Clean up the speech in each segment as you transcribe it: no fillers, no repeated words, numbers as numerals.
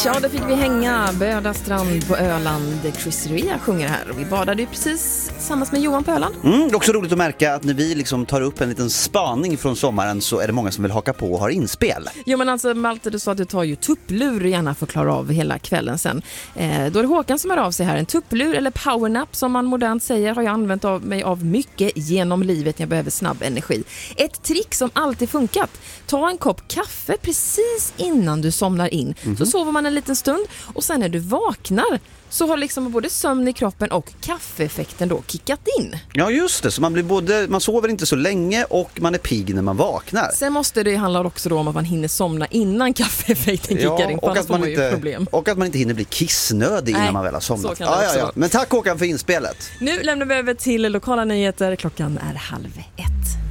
Ja, där fick vi hänga Böda strand på Öland. Chris Rea sjunger här och vi badade ju precis tillsammans med Johan på Öland. Det är också roligt att märka att när vi liksom tar upp en liten spaning från sommaren så är det många som vill haka på och har inspel. Jo, men alltså Malte, du sa att du tar ju tupplur gärna för att klara av hela kvällen sen. Då är det Håkan som är av sig här. En tupplur eller powernap som man modernt säger har jag använt mig av mycket genom livet när jag behöver snabb energi. Ett trick som alltid funkat. Ta en kopp kaffe precis innan du somnar in. Så sover man en liten stund och sen när du vaknar så har liksom både sömn i kroppen och kaffeeffekten då kickat in. Ja, just det. Så man sover inte så länge och man är pigg när man vaknar. Sen måste det handla också då om att man hinner somna innan kaffeeffekten kickar in. Och att man inte, problem. Och att man inte hinner bli kissnödig innan man väl har somnat. Ja. Men tack Håkan för inspelet. Nu lämnar vi över till lokala nyheter. Klockan är 12:30.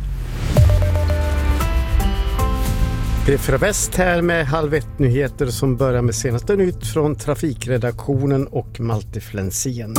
P4 Väst här med 12:30 som börjar med senaste nytt från trafikredaktionen och Malte Flensén.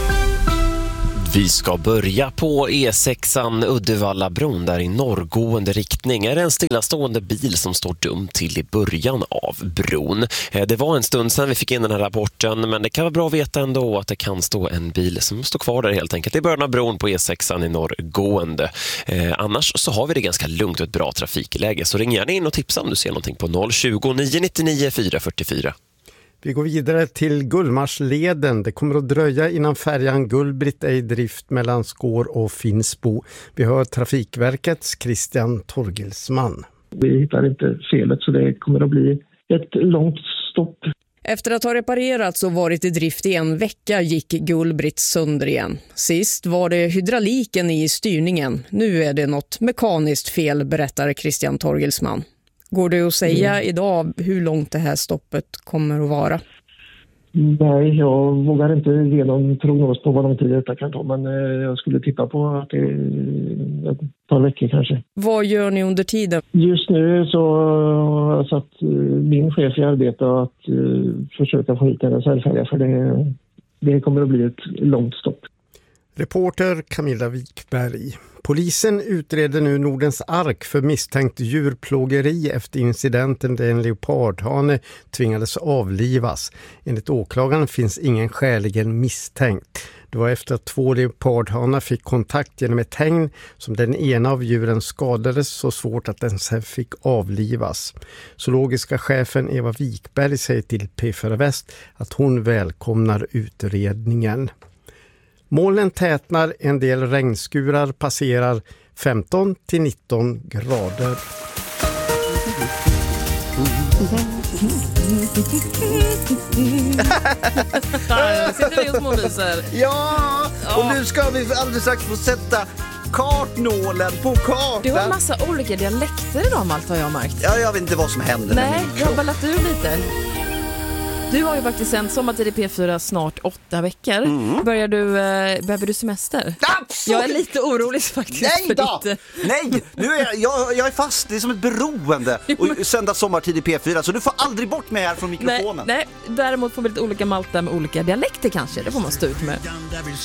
Vi ska börja på E6an Uddevalla-bron där i norrgående riktning är det en stillastående bil som står dumt till i början av bron. Det var en stund sedan vi fick in den här rapporten, men det kan vara bra att veta ändå att det kan stå en bil som står kvar där helt enkelt i början av bron på E6an i norrgående. Annars så har vi det ganska lugnt och ett bra trafikläge, så ring gärna in och tipsa om du ser någonting på 020-999 444. Vi går vidare till Gullmarsleden. Det kommer att dröja innan färjan Gullbritt är i drift mellan Skår och Finnsbo. Vi hör Trafikverkets Christian Torgelsman. Vi hittar inte felet så det kommer att bli ett långt stopp. Efter att ha reparerats och varit i drift i en vecka gick Gullbritt sönder igen. Sist var det hydrauliken i styrningen. Nu är det något mekaniskt fel, berättar Christian Torgelsman. Går det att säga idag hur långt det här stoppet kommer att vara? Nej, jag vågar inte ge någon prognos på vad lång tid detta kan ta, men jag skulle tippa på att det är ett par veckor kanske. Vad gör ni under tiden? Just nu så har jag satt min chef i arbete att försöka få hit en reservfärja, för det kommer att bli ett långt stopp. Reporter Camilla Wikberg. Polisen utreder nu Nordens Ark för misstänkt djurplågeri efter incidenten där en leopardhane tvingades avlivas. Enligt åklagaren finns ingen skäligen misstänkt. Det var efter att 2 leopardhanar fick kontakt genom ett hägn som den ena av djuren skadades så svårt att den sen fick avlivas. Zoologiska chefen Eva Wikberg säger till P4 Väst att hon välkomnar utredningen. Molnen tätnar, en del regnskurar passerar 15-19 grader. Sitter vi och småvisar? Ja, och nu ska vi alldeles strax få sätta kartnålen på kartan. Du har en massa olika dialekter idag, Malte, har jag märkt. Ja, jag vet inte vad som händer. Nej, jag har ballat ur lite. Du har ju faktiskt sänt Sommartid i P4 snart 8 veckor. Behöver du semester? Absolut. Jag är lite orolig faktiskt. Nej då! Nej, nu är jag är fast. Det är som ett beroende och sända Sommartid i P4. Så du får aldrig bort mig här från mikrofonen. Nej, däremot får vi lite olika Malta med olika dialekter kanske. Det får man stå ut med.